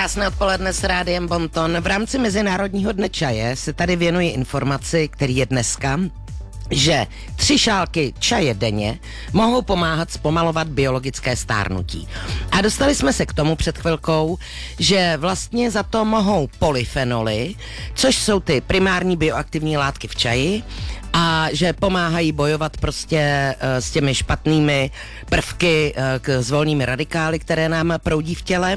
Krásné odpoledne s Rádiem Bonton. V rámci Mezinárodního dne čaje se tady věnuji informaci, který je dneska, že 3 šálky čaje denně mohou pomáhat zpomalovat biologické stárnutí. A dostali jsme se k tomu před chvilkou, že vlastně za to mohou polyfenoly, což jsou ty primární bioaktivní látky v čaji, a že pomáhají bojovat prostě s těmi špatnými prvky, s volnými radikály, které nám proudí v těle.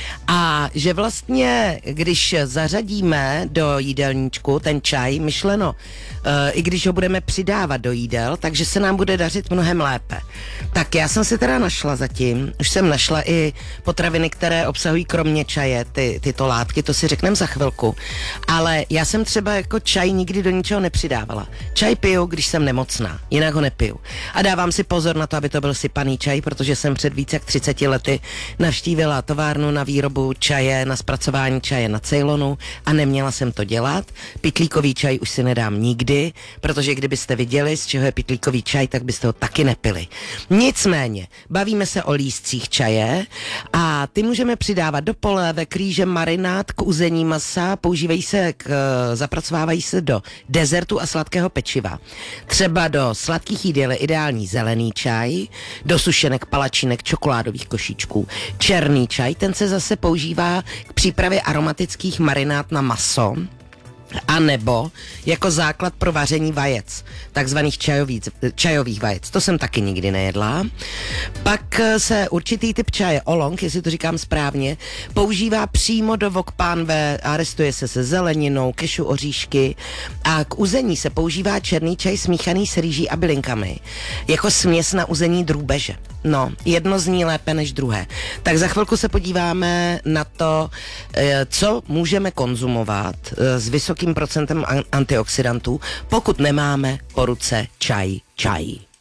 A že vlastně, když zařadíme do jídelníčku ten čaj, myšleno, i když ho budeme přidávat do jídel, takže se nám bude dařit mnohem lépe. Tak já jsem si teda našla zatím, už jsem našla i potraviny, které obsahují kromě čaje tyto látky, to si řekneme za chvilku. Ale já jsem třeba jako čaj nikdy do ničeho nepřidávala. Čaj piju, když jsem nemocná, jinak ho nepiju. A dávám si pozor na to, aby to byl sypaný čaj, protože jsem před více jak 30 lety navštívila továrnu na výrobu čaje, na zpracování čaje na Ceylonu a neměla jsem to dělat. Pytlíkový čaj už si nedám nikdy, protože kdybyste viděli, z čeho je pytlíkový čaj, tak byste ho taky nepili. Nicméně, bavíme se o lístcích čaje a ty můžeme přidávat do polévek, rýže, marinát, k uzení masa, zapracovávají se do dezertu a sladkého pečiva. Třeba do sladkých jídel je ideální zelený čaj, do sušenek, palačinek, čokoládových košíčků. Černý čaj, ten se zase používá k přípravě aromatických marinát na maso, a nebo jako základ pro vaření vajec, takzvaných čajových vajec. To jsem taky nikdy nejedla. Pak se určitý typ čaje, oolong, jestli to říkám správně, používá přímo do wok pánve a restuje se zeleninou, kešu, oříšky a k uzení se používá černý čaj smíchaný s rýží a bylinkami jako směs na uzení drůbeže. No, jedno zní lépe než druhé. Tak za chvilku se podíváme na to, co můžeme konzumovat s vysokým procentem antioxidantů, pokud nemáme po ruce čaj.